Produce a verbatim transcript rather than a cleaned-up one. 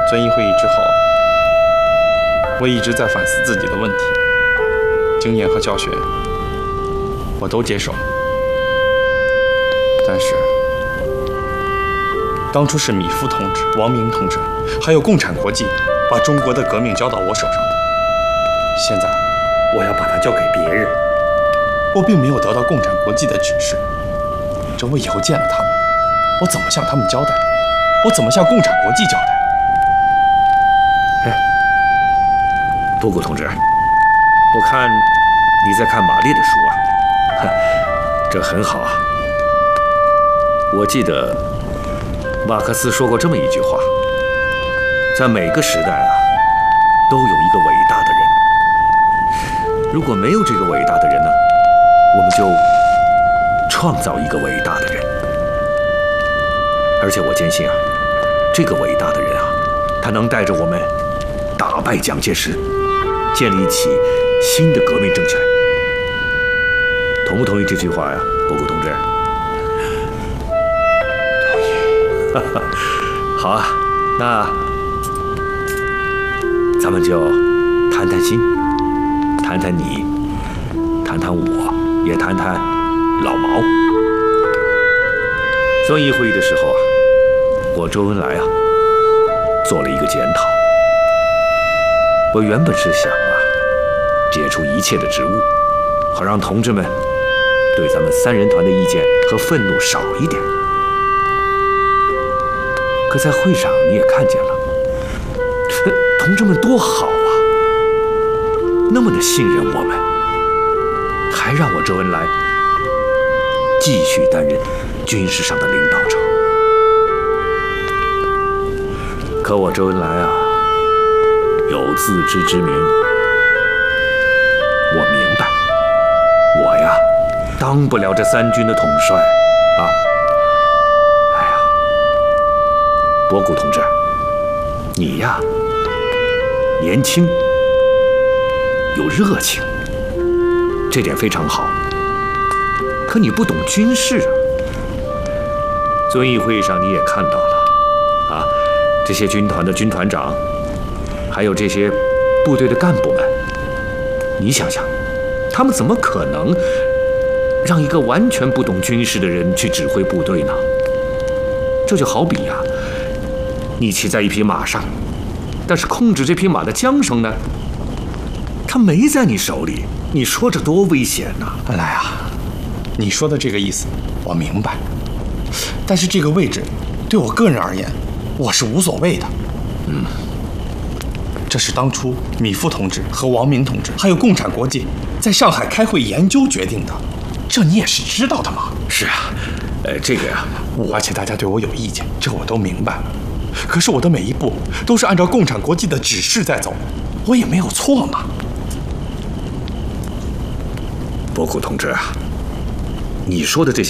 遵义会议之后，我一直在反思自己的问题，经验和教学我都接受，但是当初是米夫同志、王明同志，还有共产国际把中国的革命交到我手上的，现在我要把它交给别人，我并没有得到共产国际的指示，这我以后见了他们，我怎么向他们交代？我怎么向共产国际交代？ 哎，波谷同志，我看你在看马列的书啊，哼，这很好啊。我记得马克思说过这么一句话：在每个时代啊，都有一个伟大的人。如果没有这个伟大的人呢，我们就创造一个伟大的人。而且我坚信啊，这个伟大的人啊，他能带着我们打败蒋介石，建立起新的革命政权。同不同意这句话呀，波谷同志？ 同意。 好啊，那咱们就谈谈心，谈谈你，谈谈我，也谈谈老毛。遵义会议的时候啊，我周恩来啊做了一个检讨。我原本是想啊解除一切的职务，好让同志们对咱们三人团的意见和愤怒少一点。可在会上你也看见了，同志们多好啊，那么的信任我们，还让我周恩来继续担任军事上的领导者。可我周恩来啊，有自知之明，我明白，我呀当不了这三军的统帅啊。哎呀，波谷同志，你呀年轻有热情，这点非常好。可你不懂军事啊。遵义会议上你也看到了啊，这些军团的军团长，还有这些部队的干部们，你想想，他们怎么可能让一个完全不懂军事的人去指挥部队呢？这就好比呀、啊，你骑在一匹马上，但是控制这匹马的缰绳呢，它没在你手里，你说这多危险呐！ 恩来啊，你说的这个意思我明白，但是这个位置对我个人而言，我是无所谓的。 嗯， 这是当初米夫同志和王明同志还有共产国际在上海开会研究决定的，这你也是知道的嘛。 是啊，呃，这个呀、啊， 而且大家对我有意见，这我都明白。可是我的每一步都是按照共产国际的指示在走，我也没有错嘛。 波谷同志啊，你说的这些